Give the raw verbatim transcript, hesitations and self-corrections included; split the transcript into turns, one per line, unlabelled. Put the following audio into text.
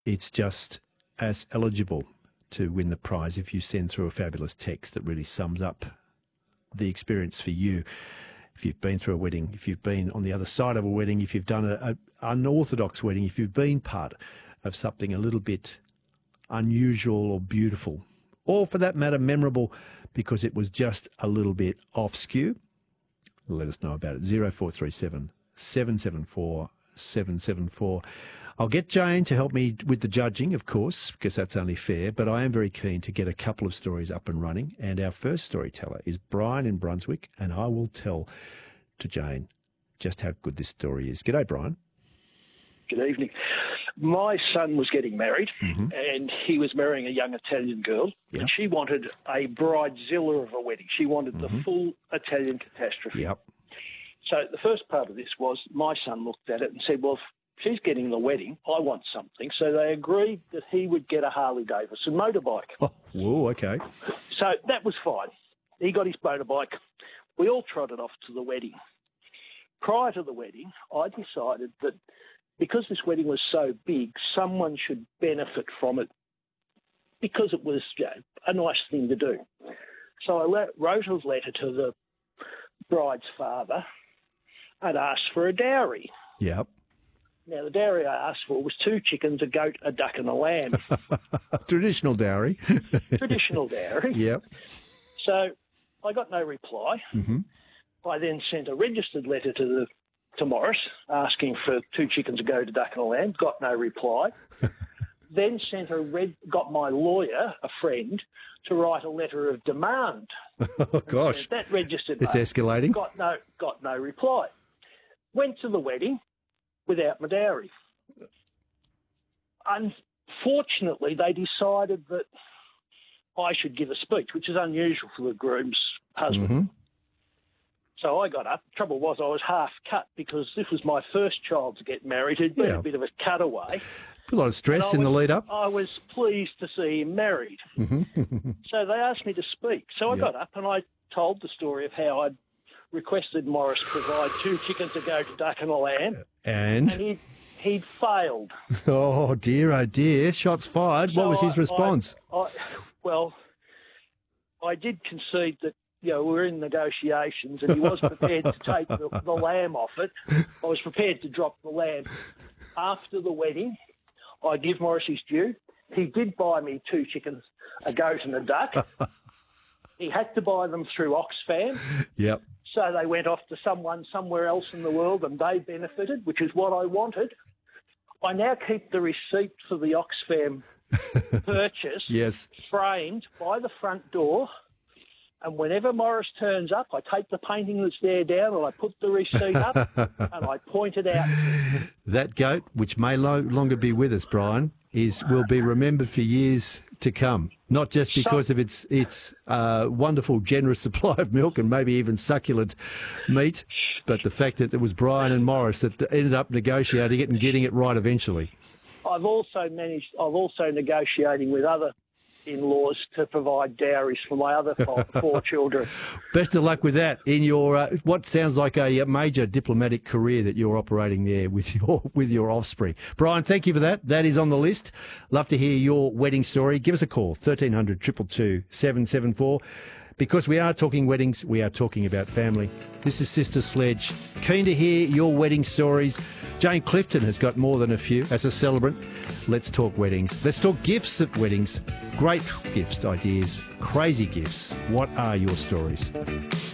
it's just as eligible to win the prize if you send through a fabulous text that really sums up the experience for you. If you've been through a wedding, if you've been on the other side of a wedding, if you've done a, a unorthodox wedding, if you've been part of something a little bit unusual or beautiful, or for that matter, memorable because it was just a little bit off skew, let us know about it. zero four three seven, seven seven four, seven seven four. I'll get Jane to help me with the judging, of course, because that's only fair, but I am very keen to get a couple of stories up and running. And our first storyteller is Brian in Brunswick, and I will tell to Jane just how good this story is. G'day, Brian.
Good evening. My son was getting married, mm-hmm. and he was marrying a young Italian girl, yep. and she wanted a bridezilla of a wedding. She wanted mm-hmm. the full Italian catastrophe.
Yep.
So the first part of this was my son looked at it and said, well, if she's getting the wedding, I want something. So they agreed that he would get a Harley-Davidson motorbike.
Oh, whoa, okay.
So that was fine. He got his motorbike. We all trotted off to the wedding. Prior to the wedding, I decided that because this wedding was so big, someone should benefit from it because it was, you know, a nice thing to do. So I wrote a letter to the bride's father and asked for a dowry.
Yep.
Now, the dowry I asked for was two chickens, a goat, a duck and a lamb.
Traditional dowry.
Traditional dowry.
Yep.
So I got no reply.
Mm-hmm.
I then sent a registered letter to the to Morris asking for two chickens, a goat, a duck and a lamb. Got no reply. Then sent a red, got my lawyer, a friend, to write a letter of demand.
Oh, gosh.
That registered
It's
mark.
escalating.
Got no, got no reply. Went to the wedding without my dowry. Unfortunately, they decided that I should give a speech, which is unusual for the groom's husband.
Mm-hmm.
So I got up. Trouble was I was half cut because this was my first child to get married. It'd been
Yeah.
a bit of a cutaway.
A lot of stress in
was,
the lead up.
I was pleased to see him married.
Mm-hmm.
So they asked me to speak. So I
Yep.
got up and I told the story of how I'd requested Morris provide two chickens, a goat, a duck and a lamb.
And?
And he'd, he'd failed.
Oh, dear, oh, dear. Shots fired.
So
what was his
I-
response?
I, I, well, I did concede that, you know, we're in negotiations and he was prepared to take the, the lamb off it. I was prepared to drop the lamb. After the wedding, I give Morris his due. He did buy me two chickens, a goat and a duck. He had to buy them through Oxfam.
Yep.
So they went off to someone somewhere else in the world and they benefited, which is what I wanted. I now keep the receipt for the Oxfam purchase
Yes.
framed by the front door. And whenever Morris turns up, I take the painting that's there down and I put the receipt up and I point it out.
That goat, which may no longer be with us, Brian, is will be remembered for years to come. Not just because of its its uh, wonderful, generous supply of milk and maybe even succulent meat, but the fact that it was Brian and Morris that ended up negotiating it and getting it right eventually.
I've also managed. I've also negotiating with other in-laws to provide dowries for my other four, four children.
Best of luck with that in your uh, what sounds like a major diplomatic career that you're operating there with your with your offspring. Brian, thank you for that. That is on the list. Love to hear your wedding story. Give us a call, thirteen hundred, two two two, seven seven four. Because we are talking weddings, we are talking about family. This is Sister Sledge. Keen to hear your wedding stories. Jane Clifton has got more than a few as a celebrant. Let's talk weddings. Let's talk gifts at weddings. Great gifts, ideas, crazy gifts. What are your stories?